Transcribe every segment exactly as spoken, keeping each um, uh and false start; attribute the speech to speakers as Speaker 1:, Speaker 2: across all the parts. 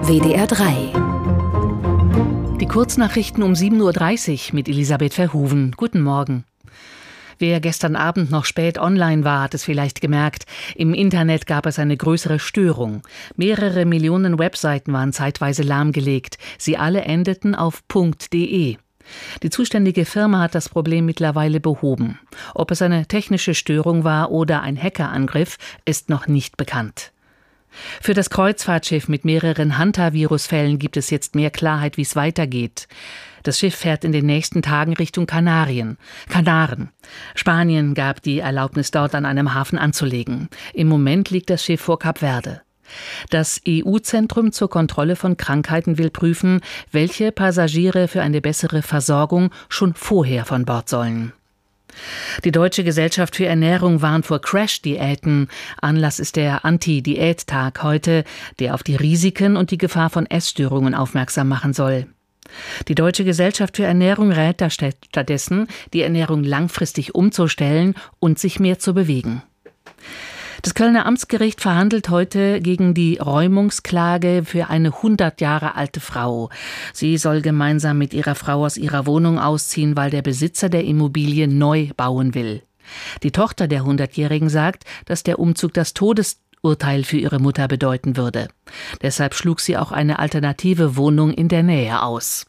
Speaker 1: W D R drei.
Speaker 2: Die Kurznachrichten um sieben Uhr dreißig mit Elisabeth Verhoeven. Guten Morgen. Wer gestern Abend noch spät online war, hat es vielleicht gemerkt. Im Internet gab es eine größere Störung. Mehrere Millionen Webseiten waren zeitweise lahmgelegt. Sie alle endeten auf .de. Die zuständige Firma hat das Problem mittlerweile behoben. Ob es eine technische Störung war oder ein Hackerangriff, ist noch nicht bekannt. Für das Kreuzfahrtschiff mit mehreren Hantavirus-Fällen gibt es jetzt mehr Klarheit, wie es weitergeht. Das Schiff fährt in den nächsten Tagen Richtung Kanarien. Kanaren. Spanien gab die Erlaubnis, dort an einem Hafen anzulegen. Im Moment liegt das Schiff vor Kap Verde. Das E U-Zentrum zur Kontrolle von Krankheiten will prüfen, welche Passagiere für eine bessere Versorgung schon vorher von Bord sollen. Die Deutsche Gesellschaft für Ernährung warnt vor Crash-Diäten. Anlass ist der Anti-Diät-Tag heute, der auf die Risiken und die Gefahr von Essstörungen aufmerksam machen soll. Die Deutsche Gesellschaft für Ernährung rät da stattdessen, die Ernährung langfristig umzustellen und sich mehr zu bewegen. Das Kölner Amtsgericht verhandelt heute gegen die Räumungsklage für eine hundert Jahre alte Frau. Sie soll gemeinsam mit ihrer Frau aus ihrer Wohnung ausziehen, weil der Besitzer der Immobilie neu bauen will. Die Tochter der Hundertjährigen sagt, dass der Umzug das Todesurteil für ihre Mutter bedeuten würde. Deshalb schlug sie auch eine alternative Wohnung in der Nähe aus.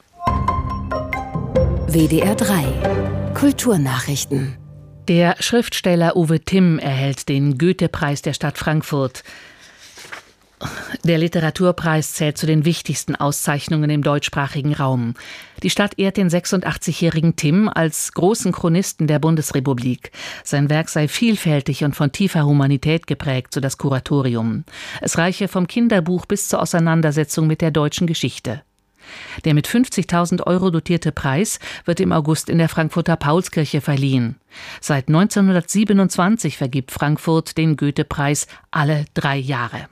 Speaker 1: W D R drei. Kulturnachrichten.
Speaker 2: Der Schriftsteller Uwe Timm erhält den Goethe-Preis der Stadt Frankfurt. Der Literaturpreis zählt zu den wichtigsten Auszeichnungen im deutschsprachigen Raum. Die Stadt ehrt den sechsundachtzigjährigen Timm als großen Chronisten der Bundesrepublik. Sein Werk sei vielfältig und von tiefer Humanität geprägt, so das Kuratorium. Es reiche vom Kinderbuch bis zur Auseinandersetzung mit der deutschen Geschichte. Der mit fünfzigtausend Euro dotierte Preis wird im August in der Frankfurter Paulskirche verliehen. Seit neunzehnhundertsiebenundzwanzig vergibt Frankfurt den Goethe-Preis alle drei Jahre.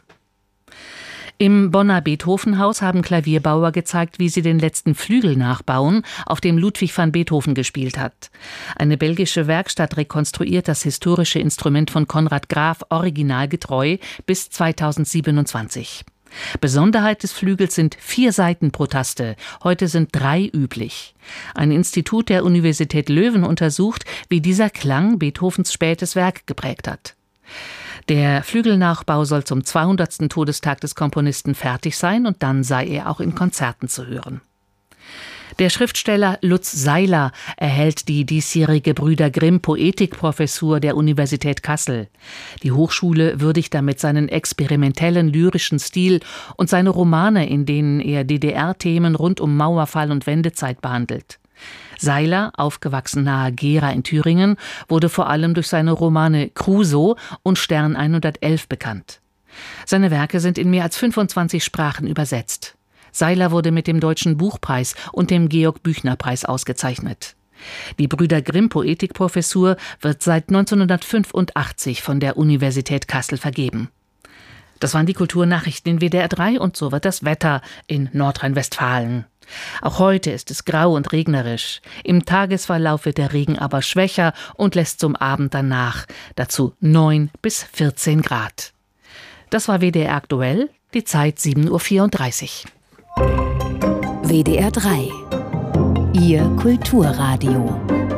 Speaker 2: Im Bonner Beethovenhaus haben Klavierbauer gezeigt, wie sie den letzten Flügel nachbauen, auf dem Ludwig van Beethoven gespielt hat. Eine belgische Werkstatt rekonstruiert das historische Instrument von Konrad Graf originalgetreu bis zweitausendsiebenundzwanzig. Besonderheit des Flügels sind vier Saiten pro Taste. Heute sind drei üblich. Ein Institut der Universität Löwen untersucht, wie dieser Klang Beethovens spätes Werk geprägt hat. Der Flügelnachbau soll zum zweihundertsten Todestag des Komponisten fertig sein und dann sei er auch in Konzerten zu hören. Der Schriftsteller Lutz Seiler erhält die diesjährige Brüder Grimm Poetikprofessur der Universität Kassel. Die Hochschule würdigt damit seinen experimentellen lyrischen Stil und seine Romane, in denen er D D R-Themen rund um Mauerfall und Wendezeit behandelt. Seiler, aufgewachsen nahe Gera in Thüringen, wurde vor allem durch seine Romane Crusoe und Stern hundertelf bekannt. Seine Werke sind in mehr als fünfundzwanzig Sprachen übersetzt. Seiler wurde mit dem Deutschen Buchpreis und dem Georg-Büchner-Preis ausgezeichnet. Die Brüder Grimm Poetikprofessur wird seit neunzehnhundertfünfundachtzig von der Universität Kassel vergeben. Das waren die Kulturnachrichten in W D R drei und so wird das Wetter in Nordrhein-Westfalen. Auch heute ist es grau und regnerisch. Im Tagesverlauf wird der Regen aber schwächer und lässt zum Abend danach. Dazu neun bis vierzehn Grad. Das war W D R aktuell, die Zeit sieben Uhr vierunddreißig.
Speaker 1: W D R drei. Ihr Kulturradio.